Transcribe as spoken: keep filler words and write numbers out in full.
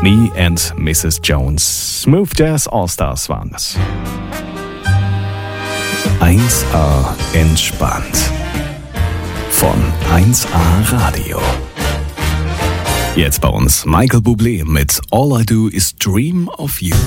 Me and Missus Jones. Smooth Jazz All-Stars waren das. eins A entspannt. Von eins A Radio. Jetzt bei uns Michael Bublé mit All I Do Is Dream of You.